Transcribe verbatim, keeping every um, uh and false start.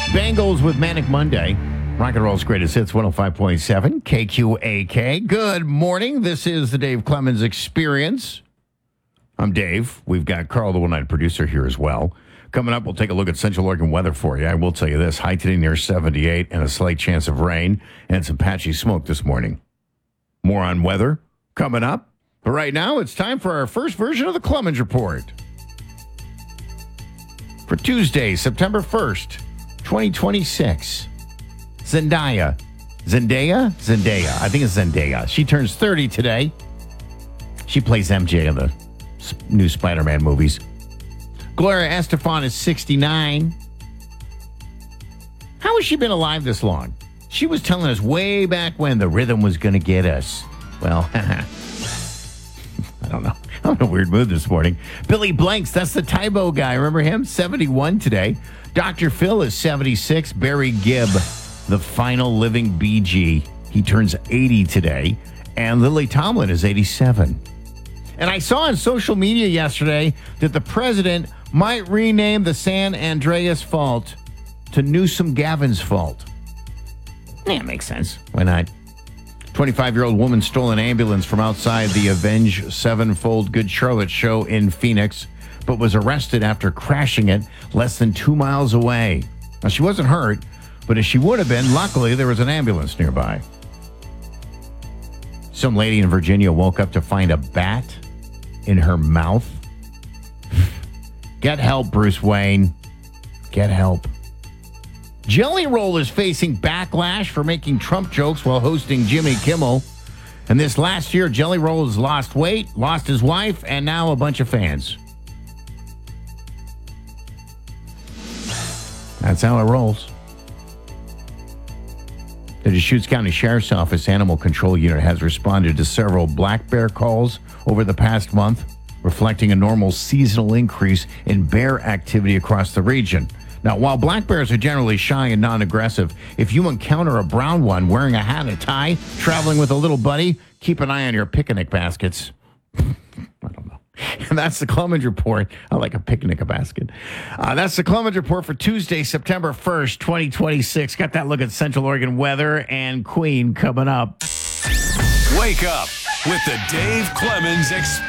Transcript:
Bengals with Manic Monday. Rock and Roll's greatest hits, one oh five point seven K Q A K. Good morning. This is the Dave Clemens Experience. I'm Dave. We've got Carl, the one-night producer, here as well. Coming up, we'll take a look at Central Oregon weather for you. I will tell you this, high today near seventy-eight and a slight chance of rain and some patchy smoke this morning. More on weather coming up. But right now, it's time for our first version of the Clemens Report. For Tuesday, September first, twenty twenty-six. Zendaya. Zendaya? Zendaya. I think it's Zendaya. She turns thirty today. She plays M J in the new Spider-Man movies. Gloria Estefan is sixty-nine. How has she been alive this long? She was telling us way back when the rhythm was going to get us. Well, I don't know. I'm in a weird mood this morning. Billy Blanks, that's the Tybo guy. Remember him? seventy-one today. Doctor Phil is seventy-six. Barry Gibb, the final living Bee Gee. He turns eighty today. And Lily Tomlin is eighty-seven. And I saw on social media yesterday that the president might rename the San Andreas Fault to Newsom Gavin's Fault. Yeah, makes sense. Why not? twenty-five-year-old woman stole an ambulance from outside the Avenged Sevenfold Good Charlotte show in Phoenix, but was arrested after crashing it less than two miles away. Now, she wasn't hurt, but if she would have been, luckily there was an ambulance nearby. Some lady in Virginia woke up to find a bat in her mouth. Get help, Bruce Wayne. Get help. Jelly Roll is facing backlash for making Trump jokes while hosting Jimmy Kimmel. And this last year, Jelly Roll has lost weight, lost his wife, and now a bunch of fans. That's how it rolls. The Deschutes County Sheriff's Office Animal Control Unit has responded to several black bear calls over the past month, reflecting a normal seasonal increase in bear activity across the region. Now, while black bears are generally shy and non-aggressive, if you encounter a brown one wearing a hat and a tie, traveling with a little buddy, keep an eye on your picnic baskets. I don't know. And that's the Clemens Report. I like a picnic basket. Uh, that's the Clemens Report for Tuesday, September first, twenty twenty-six. Got that look at Central Oregon weather and Queen coming up. Wake up with the Dave Clemens Experience.